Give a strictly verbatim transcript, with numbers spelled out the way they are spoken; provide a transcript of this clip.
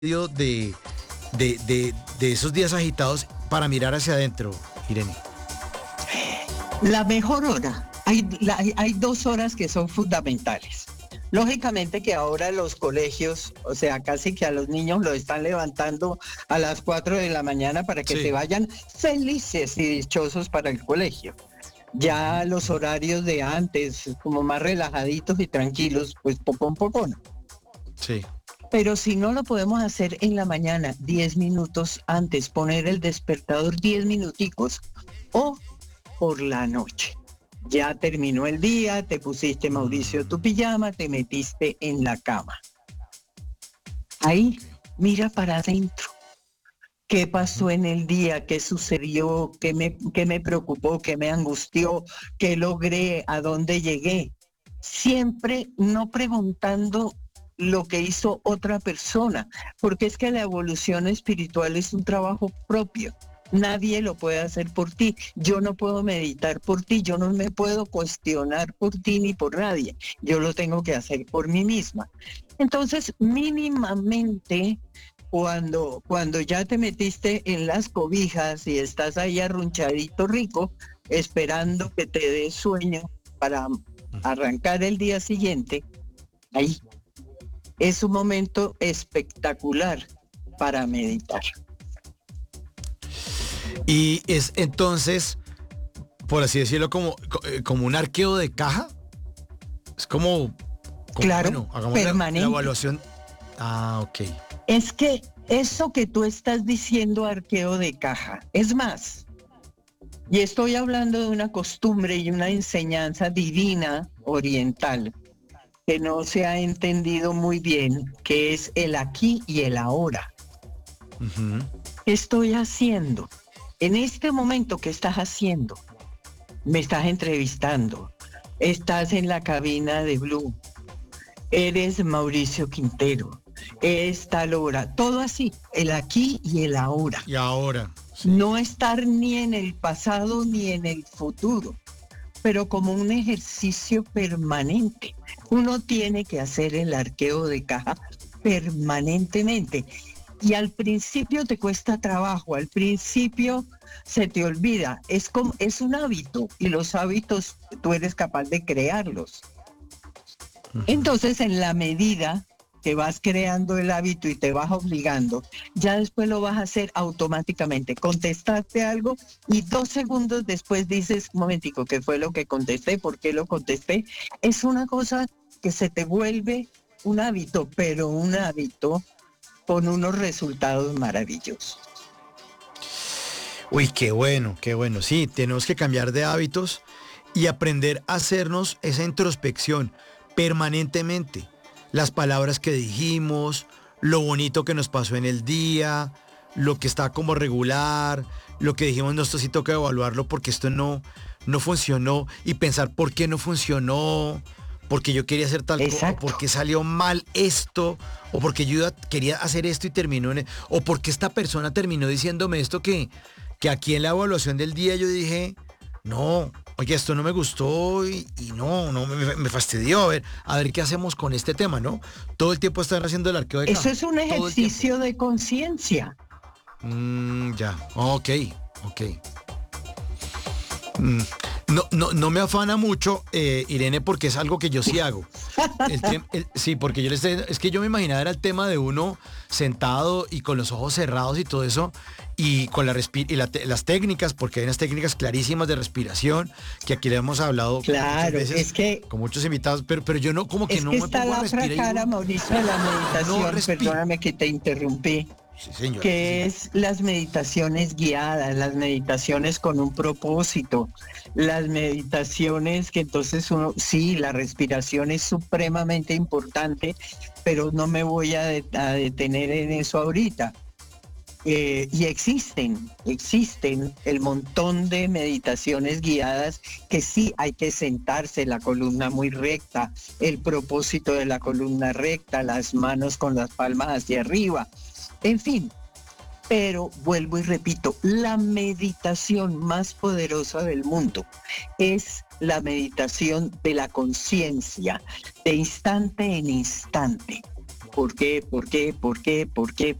medio de, de, de, de esos días agitados para mirar hacia adentro, Irene? La mejor hora. Hay, la- hay, hay dos horas que son fundamentales. Lógicamente que ahora los colegios, o sea, casi que a los niños los están levantando a las cuatro de la mañana para que Sí. se vayan felices y dichosos para el colegio. Ya los horarios de antes, como más relajaditos y tranquilos, pues poco a poco. Sí. Pero si no lo podemos hacer en la mañana, diez minutos antes, poner el despertador diez minuticos o por la noche. Ya terminó el día, te pusiste, Mauricio, tu pijama, te metiste en la cama. Ahí, mira para adentro. ¿Qué pasó en el día? ¿Qué sucedió? ¿Qué me, qué me preocupó? ¿Qué me angustió? ¿Qué logré? ¿A dónde llegué? Siempre no preguntando lo que hizo otra persona, porque es que la evolución espiritual es un trabajo propio. Nadie lo puede hacer por ti. Yo no puedo meditar por ti. Yo no me puedo cuestionar por ti ni por nadie. Yo lo tengo que hacer por mí misma. Entonces, mínimamente, cuando, cuando ya te metiste en las cobijas y estás ahí arrunchadito rico, esperando que te dé sueño para arrancar el día siguiente, ahí es un momento espectacular para meditar. Y es entonces, por así decirlo, como, co- eh, como un arqueo de caja. Es como, como Claro, bueno, hagamos la, la permanente. evaluación. Ah, ok. Es que eso que tú estás diciendo, arqueo de caja, es más, y estoy hablando de una costumbre y una enseñanza divina oriental que no se ha entendido muy bien, que es el aquí y el ahora. Ujú. ¿Qué estoy haciendo? En este momento, ¿qué estás haciendo? Me estás entrevistando, estás en la cabina de Blue, eres Mauricio Quintero, es tal hora, todo así, el aquí y el ahora. Y ahora, sí. No estar ni en el pasado ni en el futuro, pero como un ejercicio permanente. Uno tiene que hacer el arqueo de caja permanentemente. Y al principio te cuesta trabajo, al principio se te olvida. Es como, es un hábito y los hábitos tú eres capaz de crearlos. Entonces, en la medida que vas creando el hábito y te vas obligando, ya después lo vas a hacer automáticamente. Contestaste algo y dos segundos después dices, un momentico, ¿qué fue lo que contesté? ¿Por qué lo contesté? Es una cosa que se te vuelve un hábito, pero un hábito con unos resultados maravillosos. Uy, qué bueno, qué bueno. Sí, tenemos que cambiar de hábitos y aprender a hacernos esa introspección permanentemente. Las palabras que dijimos, lo bonito que nos pasó en el día, lo que está como regular, lo que dijimos, no, esto sí toca evaluarlo porque esto no, no funcionó y pensar por qué no funcionó, porque yo quería hacer tal cosa, o Exacto. porque salió mal esto, o porque yo iba- quería hacer esto y terminó en, e- o porque esta persona terminó diciéndome esto que, que aquí en la evaluación del día yo dije, no, oye, esto no me gustó y, y no, no, me, me fastidió. A ver, a ver qué hacemos con este tema, ¿no? Todo el tiempo estar haciendo el arqueo de Eso caja. es un Todo el tiempo. ejercicio de conciencia. Mm, ya, ok, ok. Mm, No, no, no me afana mucho, eh, Irene, porque es algo que yo sí hago. El tem- el- sí, porque yo les es que yo me imaginaba era el tema de uno sentado y con los ojos cerrados y todo eso, y con la respi- y la te- las técnicas, porque hay unas técnicas clarísimas de respiración, que aquí le hemos hablado muchas Claro, veces es que con muchos invitados, pero, pero yo no, como que Es no que me está pongo a la otra respirar y cara, Mauricio, de la no meditación, respiro. perdóname que te interrumpí, Sí, señor, sí, que señor. es las meditaciones guiadas, las meditaciones con un propósito, las meditaciones que entonces uno, sí, la respiración es supremamente importante, pero no me voy a, de- a detener en eso ahorita. Eh, y existen, existen el montón de meditaciones guiadas que sí hay que sentarse, la columna muy recta, el propósito de la columna recta, las manos con las palmas hacia arriba, en fin. Pero vuelvo y repito, la meditación más poderosa del mundo es la meditación de la conciencia, de instante en instante. ¿Por qué? ¿Por qué? ¿Por qué? ¿Por qué?